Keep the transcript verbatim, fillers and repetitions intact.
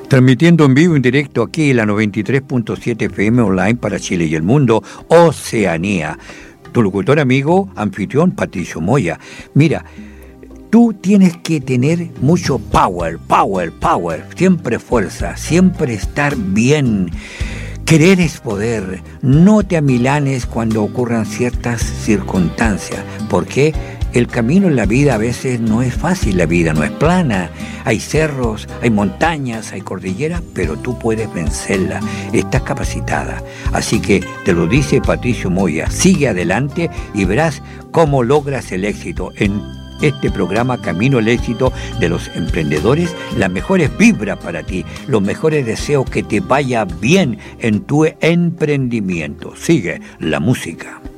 Transmitiendo en vivo, en directo aquí en la noventa y tres punto siete F M online para Chile y el mundo, Oceanía. Tu locutor amigo, anfitrión, Patricio Moya. Mira, tú tienes que tener mucho power, power, power, siempre fuerza, siempre estar bien. Querer es poder, no te amilanes cuando ocurran ciertas circunstancias. ¿Por qué? El camino en la vida a veces no es fácil, la vida no es plana. Hay cerros, hay montañas, hay cordilleras, pero tú puedes vencerla. Estás capacitada. Así que te lo dice Patricio Moya, sigue adelante y verás cómo logras el éxito en este programa Camino al Éxito de los Emprendedores. Las mejores vibras para ti, los mejores deseos, que te vaya bien en tu emprendimiento. Sigue la música.